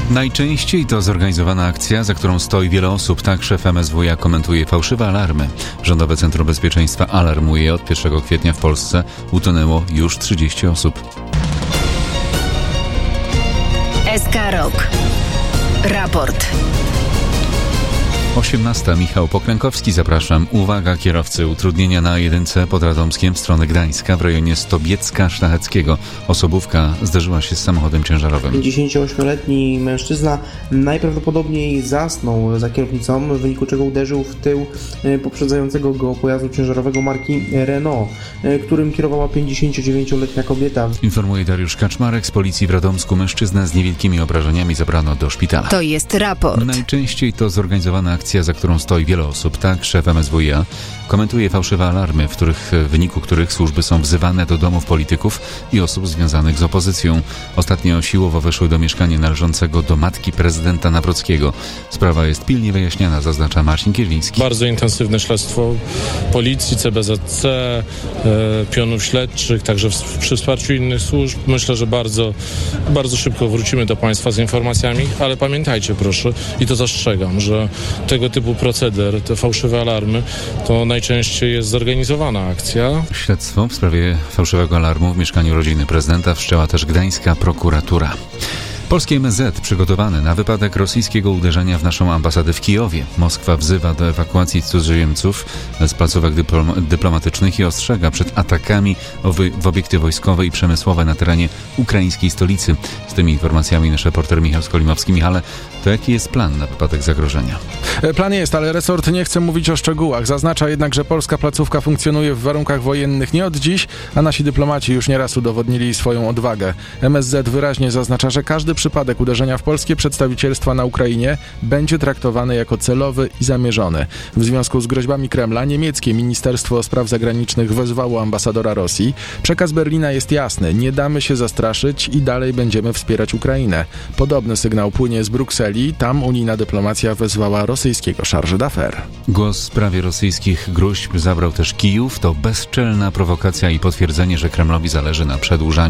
Najczęściej to zorganizowana akcja, za którą stoi wiele osób. Tak szef MSWiA komentuje fałszywe alarmy. Rządowe Centrum Bezpieczeństwa alarmuje: od 1 kwietnia w Polsce utonęło już 30 osób. SK Rok. Raport. 18. Michał Pokrękowski, zapraszam. Uwaga kierowcy, utrudnienia na A1 pod Radomskiem w stronę Gdańska w rejonie Stobiecka-Szlacheckiego. Osobówka zderzyła się z samochodem ciężarowym. 58-letni mężczyzna najprawdopodobniej zasnął za kierownicą, w wyniku czego uderzył w tył poprzedzającego go pojazdu ciężarowego marki Renault, którym kierowała 59-letnia kobieta. Informuje Dariusz Kaczmarek z policji w Radomsku. Mężczyznę z niewielkimi obrażeniami zabrano do szpitala. To jest raport. Najczęściej to zorganizowana akcja, za którą stoi wiele osób. Tak szef MSWiA komentuje fałszywe alarmy, w wyniku których służby są wzywane do domów polityków i osób związanych z opozycją. Ostatnio siłowo weszły do mieszkania należącego do matki prezydenta Nawrockiego. Sprawa jest pilnie wyjaśniana, zaznacza Marcin Kierwiński. Bardzo intensywne śledztwo policji, CBZC, pionów śledczych, także przy wsparciu innych służb. Myślę, że bardzo, bardzo szybko wrócimy do Państwa z informacjami, ale pamiętajcie proszę, i to zastrzegam, że tego typu proceder, te fałszywe alarmy, to najczęściej jest zorganizowana akcja. Śledztwo w sprawie fałszywego alarmu w mieszkaniu rodziny prezydenta wszczęła też gdańska prokuratura. Polskie MSZ przygotowane na wypadek rosyjskiego uderzenia w naszą ambasadę w Kijowie. Moskwa wzywa do ewakuacji cudzoziemców z placówek dyplomatycznych i ostrzega przed atakami w obiekty wojskowe i przemysłowe na terenie ukraińskiej stolicy. Z tymi informacjami nasz reporter Michał Skolimowski. Michale, to jaki jest plan na wypadek zagrożenia? Plan jest, ale resort nie chce mówić o szczegółach. Zaznacza jednak, że polska placówka funkcjonuje w warunkach wojennych nie od dziś, a nasi dyplomaci już nieraz udowodnili swoją odwagę. MSZ wyraźnie zaznacza, że każdy przypadek uderzenia w polskie przedstawicielstwa na Ukrainie będzie traktowany jako celowy i zamierzony. W związku z groźbami Kremla niemieckie Ministerstwo Spraw Zagranicznych wezwało ambasadora Rosji. Przekaz Berlina jest jasny: nie damy się zastraszyć i dalej będziemy wspierać Ukrainę. Podobny sygnał płynie z Brukseli. Tam unijna dyplomacja wezwała rosyjskiego charge d'affaires. Głos w sprawie rosyjskich gróźb zabrał też Kijów. To bezczelna prowokacja i potwierdzenie, że Kremlowi zależy na przedłużaniu